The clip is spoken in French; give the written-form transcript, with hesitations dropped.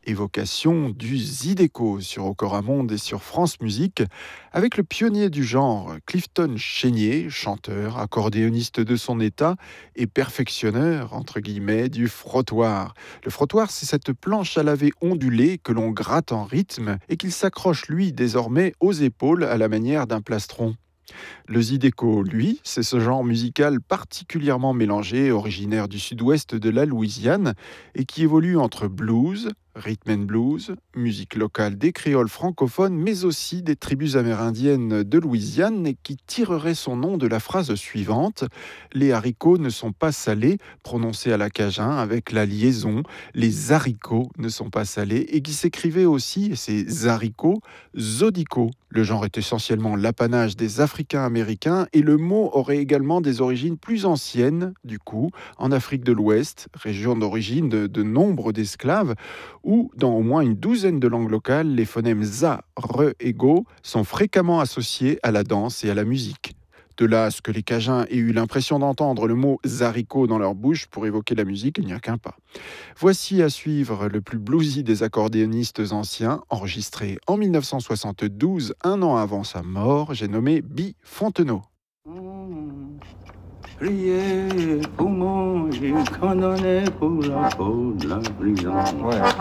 Évocation du Zydeco sur Ocoramonde et sur France Musique, avec le pionnier du genre, Clifton Chenier, chanteur, accordéoniste de son état et perfectionneur, entre guillemets, du frottoir. Le frottoir, c'est cette planche à laver ondulée que l'on gratte en rythme et qu'il s'accroche, lui, désormais aux épaules à la manière d'un plastron. Le zydeco, lui, c'est ce genre musical particulièrement mélangé, originaire du sud-ouest de la Louisiane, et qui évolue entre blues, rhythm and blues, musique locale des créoles francophones, mais aussi des tribus amérindiennes de Louisiane, et qui tirerait son nom de la phrase suivante: les haricots ne sont pas salés, prononcé à la cajun avec la liaison, les haricots ne sont pas salés, et qui s'écrivait aussi, et c'est haricots, zodico. Le genre est essentiellement l'apanage des Africains américains et le mot aurait également des origines plus anciennes, du coup, en Afrique de l'Ouest, région d'origine de nombre d'esclaves, où, dans au moins une douzaine de langues locales, les phonèmes za, re et go sont fréquemment associés à la danse et à la musique. De là à ce que les Cajuns aient eu l'impression d'entendre le mot zariko dans leur bouche pour évoquer la musique, il n'y a qu'un pas. Voici à suivre le plus bluesy des accordéonistes anciens, enregistré en 1972, un an avant sa mort, j'ai nommé Bi Fontenot. Priez pour manger, condamné pour la faute de la prison. Ouais.